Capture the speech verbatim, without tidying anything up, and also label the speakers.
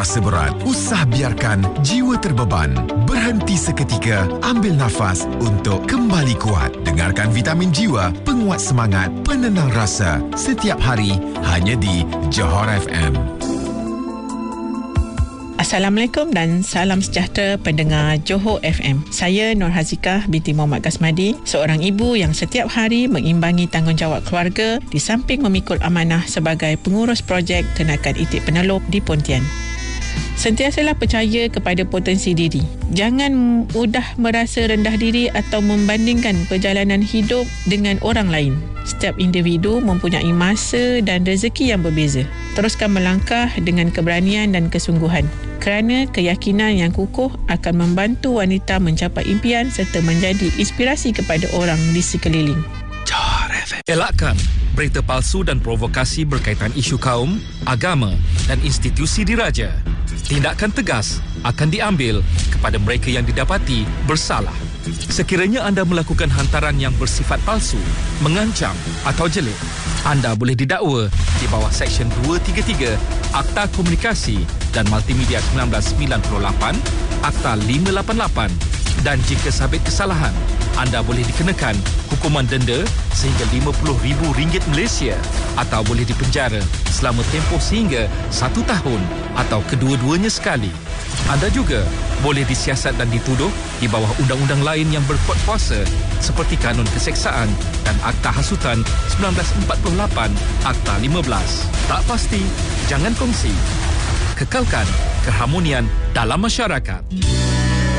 Speaker 1: Rasa berat, usah biarkan jiwa terbeban. Berhenti seketika, ambil nafas untuk kembali kuat. Dengarkan Vitamin Jiwa, penguat semangat, penenang rasa. Setiap hari, hanya di Johor F M.
Speaker 2: Assalamualaikum dan salam sejahtera pendengar Johor F M. Saya Nur Hazikah binti Muhammad Gasmadi, seorang ibu yang setiap hari mengimbangi tanggungjawab keluarga di samping memikul amanah sebagai pengurus projek Tenakan Itik Penelop di Pontian. Sentiasalah percaya kepada potensi diri. Jangan mudah merasa rendah diri atau membandingkan perjalanan hidup dengan orang lain. Setiap individu mempunyai masa dan rezeki yang berbeza. Teruskan melangkah dengan keberanian dan kesungguhan, kerana keyakinan yang kukuh akan membantu wanita mencapai impian serta menjadi inspirasi kepada orang di sekeliling.
Speaker 3: Elakkan berita palsu dan provokasi berkaitan isu kaum, agama dan institusi diraja. Tindakan tegas akan diambil kepada mereka yang didapati bersalah. Sekiranya anda melakukan hantaran yang bersifat palsu, mengancam atau jelik, anda boleh didakwa di bawah Seksyen dua tiga tiga Akta Komunikasi dan Multimedia seribu sembilan ratus sembilan puluh lapan, Akta lima lapan lapan, dan jika sabit kesalahan, anda boleh dikenakan hukuman denda sehingga lima puluh ribu ringgit Malaysia atau boleh dipenjara selama tempoh sehingga satu tahun atau kedua-duanya sekali. Anda juga boleh disiasat dan dituduh di bawah undang-undang lain yang berkuat kuasa seperti Kanun Keseksaan dan Akta Hasutan seribu sembilan ratus empat puluh lapan, Akta lima belas. Tak pasti, jangan kongsi. Kekalkan keharmonian dalam masyarakat.